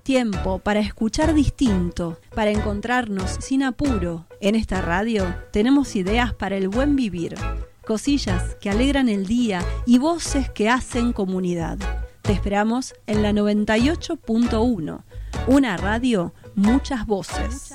Tiempo para escuchar distinto, para encontrarnos sin apuro. En esta radio tenemos ideas para el buen vivir, cosillas que alegran el día y voces que hacen comunidad. Te esperamos en la 98.1, una radio, muchas voces.